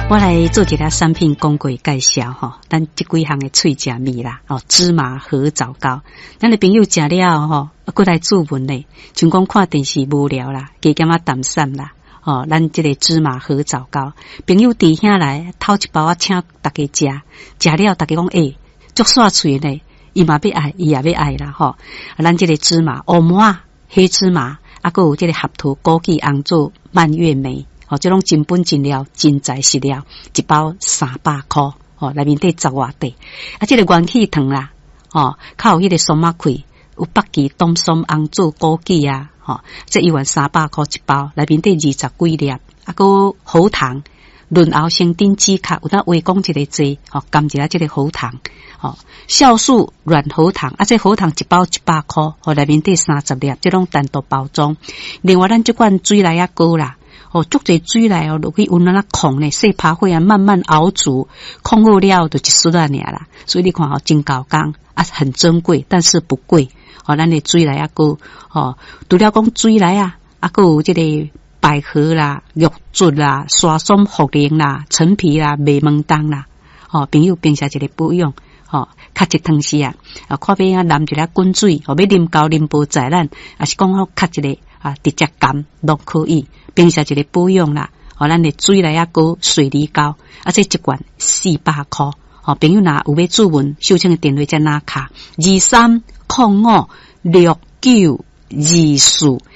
我来做一个产品广告介绍吼，咱这几项的脆食米啦，芝麻合枣糕，咱的朋友食了吼，过来注文咧，像讲看电视无聊啦，加减啊淡散啦，咱这个芝麻合枣糕，朋友弟兄来偷一包请大家食了大家讲足煞脆咧，伊嘛要爱，伊也要爱啦吼，咱这个芝麻、黑麻、黑芝麻，还有这个合桃、枸杞、红枣、蔓越莓。这种真本真料真材实料，一包300块，内面底10外块。这个元气糖啦，较有迄个松仔块，有北芪、冬松、红枣、枸杞啊，这1万300块一包，内面底20几粒，有喉糖，润喉生丁止咳，有当话讲一个剂，甘一下这个喉糖，酵素软喉糖，这喉糖一包100块，内面底30粒，这种单独包装。另外，咱这款水来啊膏啦。足侪水来落去温那控咧，细拍火啊，慢慢熬煮，控好了就一丝仔尔啦。所以你看真高工很珍贵，但是不贵。咱的水来啊个除了讲水来啊，个有这个百合啦、玉竹啦、沙松、茯苓啦、陈皮啦、麦门冬啦。朋友平时一个保养。较一汤时啊，看要淋一粒滚水，要啉高啉无在咱，还是讲较一个直接干都可以。平时一个保养啦，咱的水来啊膏、水梨膏，这一罐400块。朋友若有要注文，收请的电话在哪卡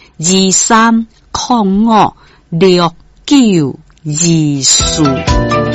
？2305692423056924。